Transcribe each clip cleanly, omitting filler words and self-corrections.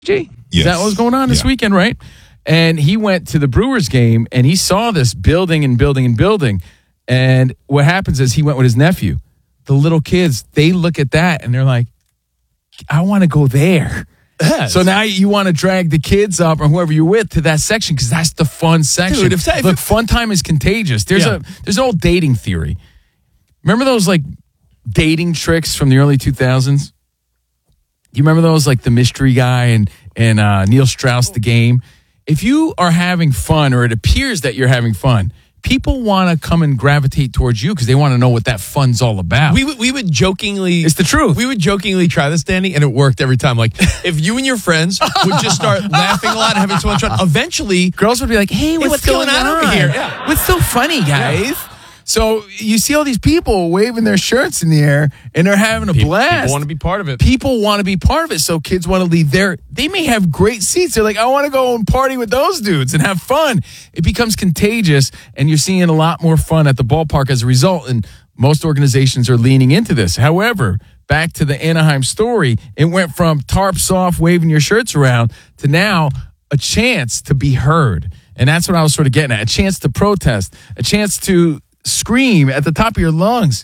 Is Yes. that what was going on this Yeah. weekend, right? And he went to the Brewers game, and he saw this building and building and building. And what happens is he went with his nephew. The little kids, they look at that, and they're like, I want to go there. Yes. So now you want to drag the kids up or whoever you're with to that section because that's the fun section. Dude, Look, fun time is contagious. There's an old dating theory. Remember those like dating tricks from the early 2000s? You remember those, like the mystery guy and Neil Strauss, The Game? If you are having fun, or it appears that you're having fun, people want to come and gravitate towards you because they want to know what that fun's all about. We would jokingly... It's the truth. We would jokingly try this, Danny, and it worked every time. Like, if you and your friends would just start laughing a lot and having so much fun, eventually... Girls would be like, hey, what's going on over here? Yeah. What's so funny, guys? Yeah. So you see all these people waving their shirts in the air, and they're having a blast. People want to be part of it. People want to be part of it, so kids want to leave there. They may have great seats. They're like, I want to go and party with those dudes and have fun. It becomes contagious, and you're seeing a lot more fun at the ballpark as a result, and most organizations are leaning into this. However, back to the Anaheim story, it went from tarps off, waving your shirts around, to now a chance to be heard. And that's what I was sort of getting at, a chance to protest, a chance to scream at the top of your lungs,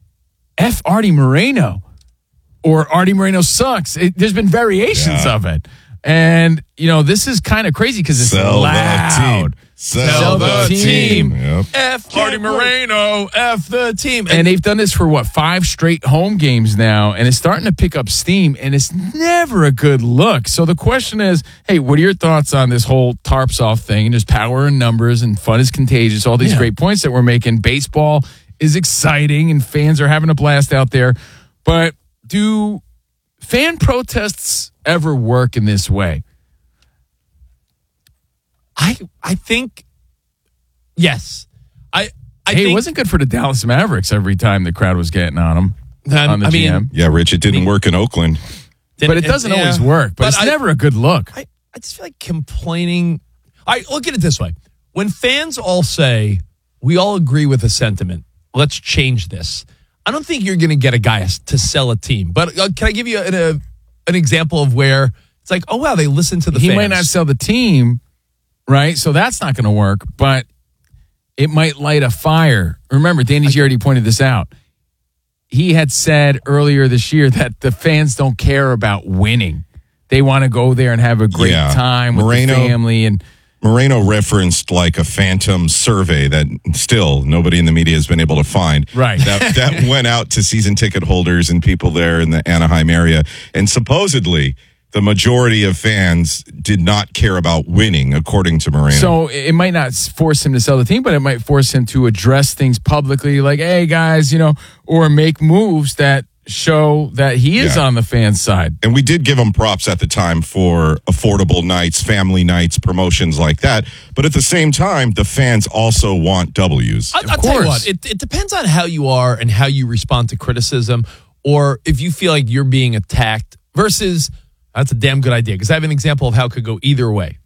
F Artie Moreno, or Artie Moreno sucks. There's been variations of it. And, you know, this is kind of crazy because it's loud. Sell the team. Yep. F Artie Moreno, F the team. And they've done this for, 5 straight home games now, and it's starting to pick up steam, and it's never a good look. So the question is, hey, what are your thoughts on this whole tarps off thing? And there's power in numbers, and fun is contagious, all these great points that we're making. Baseball is exciting, and fans are having a blast out there. But do fan protests ever work in this way? I think, yes. I think it wasn't good for the Dallas Mavericks every time the crowd was getting on them. On the GM. Yeah, Rich, it didn't work in Oakland. But it doesn't always work. But it's never a good look. I just feel like complaining. Look at it this way. When fans all say, we all agree with a sentiment, let's change this, I don't think you're going to get a guy to sell a team. But can I give you an example of where it's like, oh, wow, they listen to the fans. He might not sell the team, right? So that's not going to work, but it might light a fire. Remember, Danny G already pointed this out. He had said earlier this year that the fans don't care about winning. They want to go there and have a great time with the family. And Moreno referenced like a phantom survey that still nobody in the media has been able to find. Right. That went out to season ticket holders and people there in the Anaheim area. And supposedly the majority of fans did not care about winning, according to Moreno. So it might not force him to sell the team, but it might force him to address things publicly like, hey, guys, or make moves that show that he is on the fan side. And we did give him props at the time for affordable nights, family nights, promotions like that. But at the same time, the fans also want W's. I'll tell you what, it depends on how you are and how you respond to criticism, or if you feel like you're being attacked versus... That's a damn good idea, because I have an example of how it could go either way.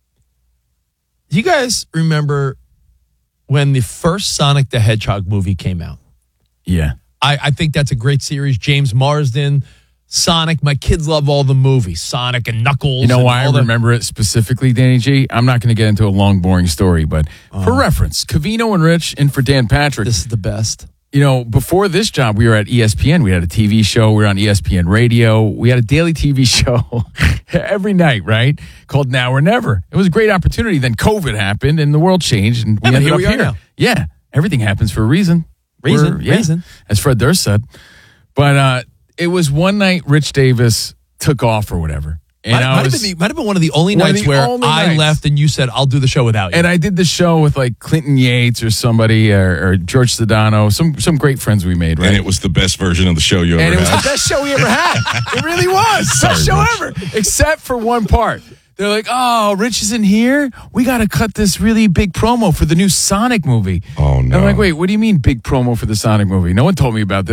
Do you guys remember when the first Sonic the Hedgehog movie came out? Yeah. I think that's a great series. James Marsden, Sonic. My kids love all the movies. Sonic and Knuckles. You know why I remember it specifically, Danny G? I'm not going to get into a long, boring story, but for reference, Covino and Rich in for Dan Patrick. This is the best. Before this job, we were at ESPN. We had a TV show. We were on ESPN Radio. We had a daily TV show every night, right? Called Now or Never. It was a great opportunity. Then COVID happened and the world changed, and we ended up here. Now. Yeah, everything happens for a reason. Reason. As Fred Durst said. But it was one night Rich Davis took off or whatever. And might have been one of the only nights where I left and you said, I'll do the show without you. And I did the show with like Clinton Yates or somebody or George Sedano, some great friends we made, right? And it was the best version of the show you ever had. And it was the best show we ever had. It really was. Best show ever. Except for one part. They're like, oh, Rich isn't here? We got to cut this really big promo for the new Sonic movie. Oh, no. And I'm like, wait, what do you mean big promo for the Sonic movie? No one told me about this.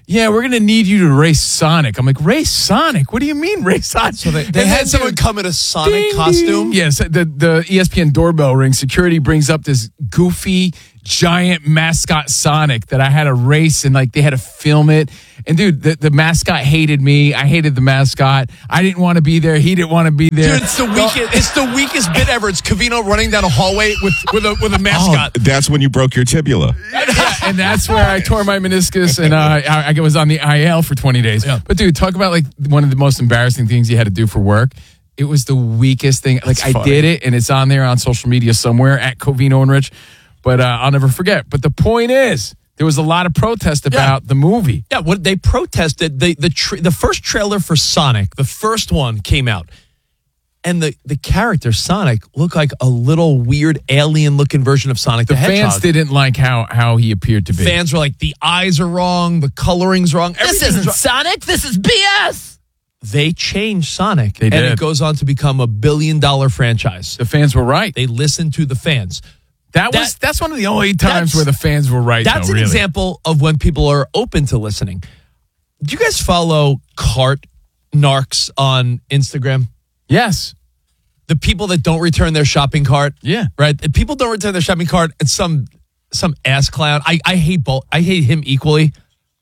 yeah, we're going to need you to race Sonic. I'm like, race Sonic? What do you mean race Sonic? So they had someone come in a Sonic Ding, costume? ding. Yes, the ESPN doorbell ring. Security brings up this goofy, giant mascot Sonic that I had to race, and like they had to film it. And dude, the mascot hated me. I hated the mascot. I didn't want to be there. He didn't want to be there. Dude, it's the weakest bit ever. It's Covino running down a hallway with a mascot. Oh, that's when you broke your tibula. Yeah, and that's where I tore my meniscus, and I was on the IL for 20 days. Yeah. But dude, talk about like one of the most embarrassing things you had to do for work. It was the weakest thing. Like I did it, and it's on there on social media somewhere at Covino and Rich. But I'll never forget. But the point is, there was a lot of protest about the movie. Yeah, what they protested, the first trailer for Sonic, the first one came out. And the character Sonic looked like a little weird alien-looking version of Sonic the Hedgehog. Fans didn't like how he appeared to be. Fans were like, the eyes are wrong, the coloring's wrong. This isn't Sonic. This is BS. They changed Sonic, They and did. it goes on to become a billion-dollar franchise. The fans were right. They listened to the fans. That's one of the only times that's- where the fans were right. That's though, an really. example of when people are open to listening. Do you guys follow Cart Narcs on Instagram? Yes. The people that don't return their shopping cart. Yeah. Right? If people don't return their shopping cart, and some ass clown. I hate both. I hate him equally.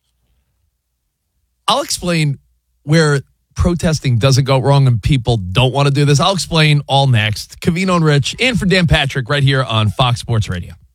I'll explain where protesting doesn't go wrong and people don't want to do this. I'll explain all next. Covino and Rich in for Dan Patrick right here on Fox Sports Radio.